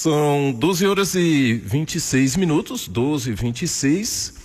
São 12 horas e 26 minutos, 12h26.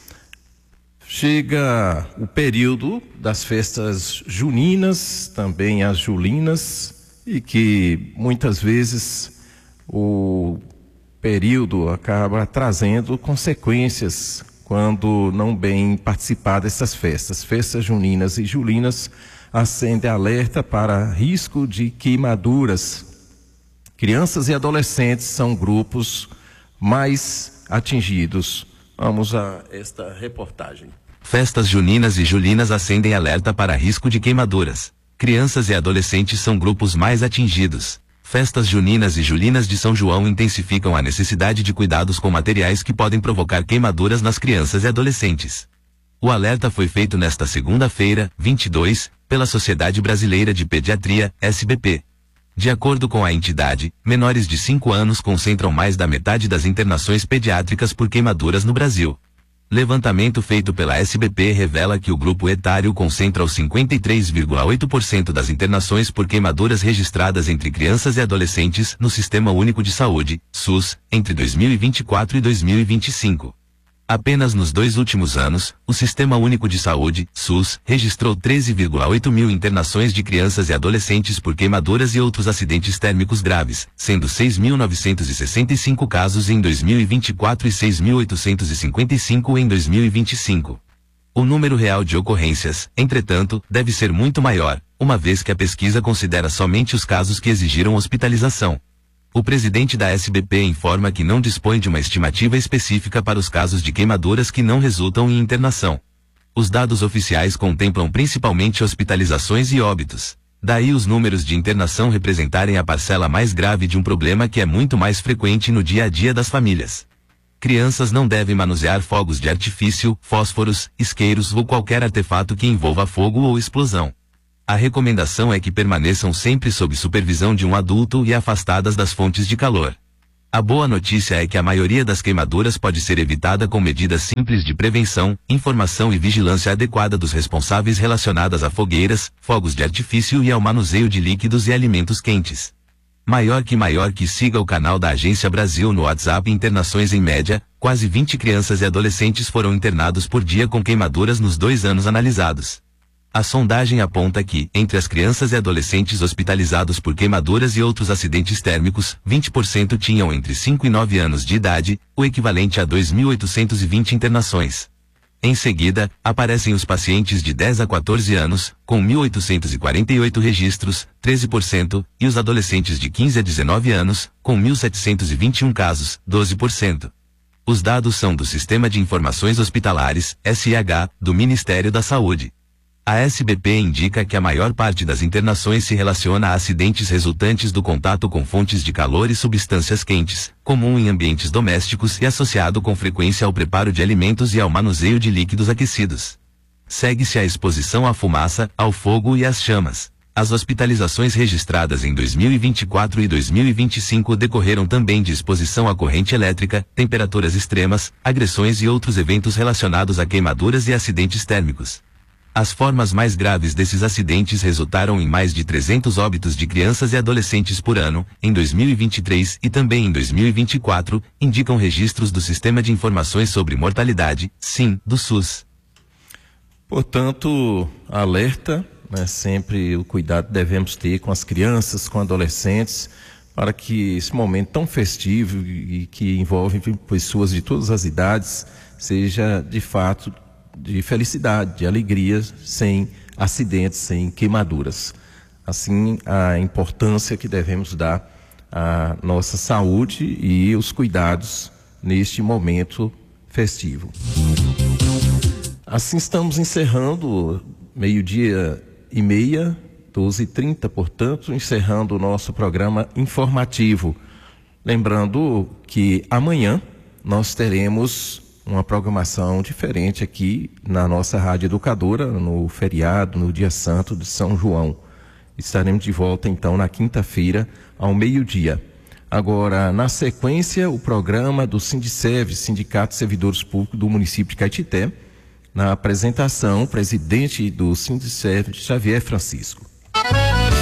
Chega o período das festas juninas, também as julinas, e que muitas vezes o período acaba trazendo consequências quando não bem participar dessas festas. Festas juninas e julinas acendem alerta para risco de queimaduras. Crianças e adolescentes são grupos mais atingidos. Vamos a esta reportagem. Festas juninas e julinas acendem alerta para risco de queimaduras. Crianças e adolescentes são grupos mais atingidos. Festas juninas e julinas de São João intensificam a necessidade de cuidados com materiais que podem provocar queimaduras nas crianças e adolescentes. O alerta foi feito nesta segunda-feira, 22, pela Sociedade Brasileira de Pediatria, SBP. De acordo com a entidade, menores de 5 anos concentram mais da metade das internações pediátricas por queimaduras no Brasil. Levantamento feito pela SBP revela que o grupo etário concentra os 53,8% das internações por queimaduras registradas entre crianças e adolescentes no Sistema Único de Saúde, SUS, entre 2024 e 2025. Apenas nos 2 últimos anos, o Sistema Único de Saúde, SUS, registrou 13,8 mil internações de crianças e adolescentes por queimaduras e outros acidentes térmicos graves, sendo 6.965 casos em 2024 e 6.855 em 2025. O número real de ocorrências, entretanto, deve ser muito maior, uma vez que a pesquisa considera somente os casos que exigiram hospitalização. O presidente da SBP informa que não dispõe de uma estimativa específica para os casos de queimaduras que não resultam em internação. Os dados oficiais contemplam principalmente hospitalizações e óbitos. Daí os números de internação representarem a parcela mais grave de um problema que é muito mais frequente no dia a dia das famílias. Crianças não devem manusear fogos de artifício, fósforos, isqueiros ou qualquer artefato que envolva fogo ou explosão. A recomendação é que permaneçam sempre sob supervisão de um adulto e afastadas das fontes de calor. A boa notícia é que a maioria das queimaduras pode ser evitada com medidas simples de prevenção, informação e vigilância adequada dos responsáveis relacionadas a fogueiras, fogos de artifício e ao manuseio de líquidos e alimentos quentes. Maior que siga o canal da Agência Brasil no WhatsApp. Internações em média, quase 20 crianças e adolescentes foram internados por dia com queimaduras nos 2 anos analisados. A sondagem aponta que, entre as crianças e adolescentes hospitalizados por queimaduras e outros acidentes térmicos, 20% tinham entre 5 e 9 anos de idade, o equivalente a 2.820 internações. Em seguida, aparecem os pacientes de 10 a 14 anos, com 1.848 registros, 13%, e os adolescentes de 15 a 19 anos, com 1.721 casos, 12%. Os dados são do Sistema de Informações Hospitalares, SIH, do Ministério da Saúde. A SBP indica que a maior parte das internações se relaciona a acidentes resultantes do contato com fontes de calor e substâncias quentes, comum em ambientes domésticos e associado com frequência ao preparo de alimentos e ao manuseio de líquidos aquecidos. Segue-se a exposição à fumaça, ao fogo e às chamas. As hospitalizações registradas em 2024 e 2025 decorreram também de exposição à corrente elétrica, temperaturas extremas, agressões e outros eventos relacionados a queimaduras e acidentes térmicos. As formas mais graves desses acidentes resultaram em mais de 300 óbitos de crianças e adolescentes por ano, em 2023 e também em 2024, indicam registros do Sistema de Informações sobre Mortalidade, SIM, do SUS. Portanto, alerta, sempre o cuidado devemos ter com as crianças, com adolescentes, para que esse momento tão festivo e que envolve pessoas de todas as idades seja de fato de felicidade, de alegria, sem acidentes, sem queimaduras. Assim, a importância que devemos dar à nossa saúde e os cuidados neste momento festivo. Assim, estamos encerrando 12h30, 12h30, portanto, encerrando o nosso programa informativo. Lembrando que amanhã nós teremos uma programação diferente aqui na nossa Rádio Educadora, no feriado, no Dia Santo de São João. Estaremos de volta, então, na quinta-feira, ao meio-dia. Agora, na sequência, o programa do Sindiserv, Sindicato de Servidores Públicos do município de Caetité, na apresentação, o presidente do Sindiserv, Xavier Francisco.